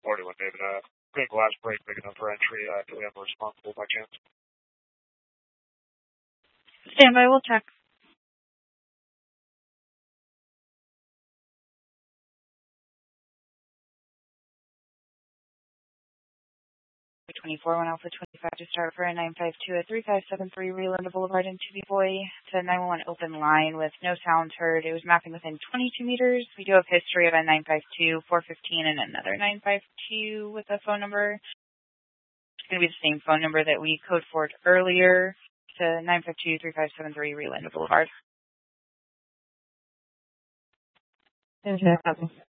41, David. Big glass break big enough for entry. Do we have a responsible by chance? Standby, we'll check. 24, 1 Alpha 25 to start for a 952 at 3573 Reland Boulevard in Tubiboy. It's a 911 open line with no sounds heard. It was mapping within 22 meters. We do have history of a 952, 415, and another 952 with a phone number. It's going to be the same phone number that we code forwarded earlier to 952-3573 Reland Boulevard. Okay.